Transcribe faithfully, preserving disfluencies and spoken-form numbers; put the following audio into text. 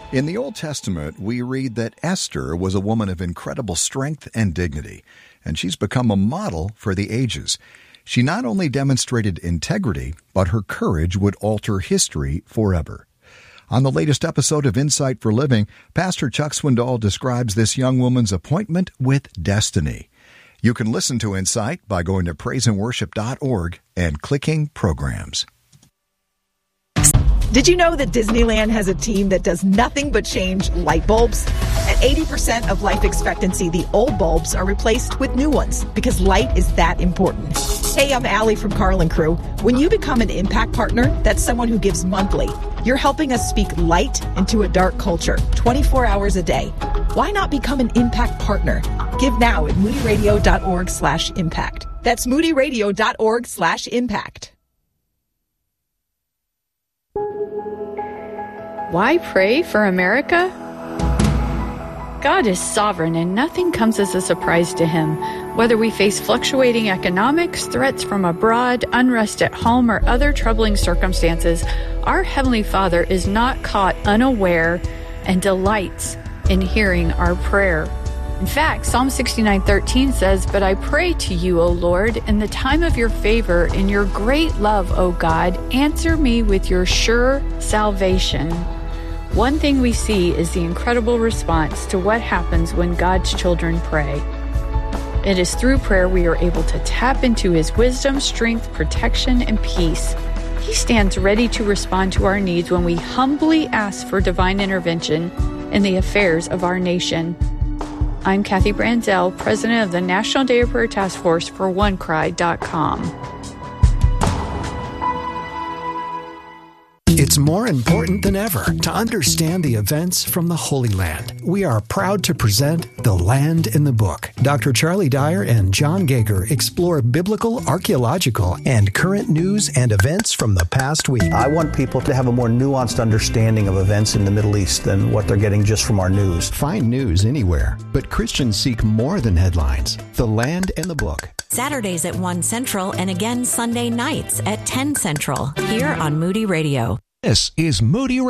In the Old Testament, we read that Esther was a woman of incredible strength and dignity, and she's become a model for the ages. She not only demonstrated integrity, but her courage would alter history forever. On the latest episode of Insight for Living, Pastor Chuck Swindoll describes this young woman's appointment with destiny. You can listen to Insight by going to praise and worship dot org and clicking Programs. Did you know that Disneyland has a team that does nothing but change light bulbs? At eighty percent of life expectancy, the old bulbs are replaced with new ones because light is that important. Hey, I'm Allie from Carlin Crew. When you become an Impact Partner, that's someone who gives monthly. You're helping us speak light into a dark culture, twenty-four hours a day. Why not become an Impact Partner? Give now at moody radio dot org slash impact. That's moody radio dot org slash impact. Why pray for America? God is sovereign and nothing comes as a surprise to him. Whether we face fluctuating economics, threats from abroad, unrest at home, or other troubling circumstances, our Heavenly Father is not caught unaware and delights in hearing our prayer. In fact, Psalm sixty-nine thirteen says, "But I pray to you, O Lord, in the time of your favor, in your great love, O God, answer me with your sure salvation." One thing we see is the incredible response to what happens when God's children pray. It is through prayer we are able to tap into his wisdom, strength, protection, and peace. He stands ready to respond to our needs when we humbly ask for divine intervention in the affairs of our nation. I'm Kathy Branzell, president of the National Day of Prayer Task Force for one cry dot com. It's more important than ever to understand the events from the Holy Land. We are proud to present The Land in the Book. Doctor Charlie Dyer and John Gager explore biblical, archaeological, and current news and events from the past week. I want people to have a more nuanced understanding of events in the Middle East than what they're getting just from our news. Find news anywhere, but Christians seek more than headlines. The Land in the Book. Saturdays at one Central and again Sunday nights at ten Central here on Moody Radio. This is Moody Radio.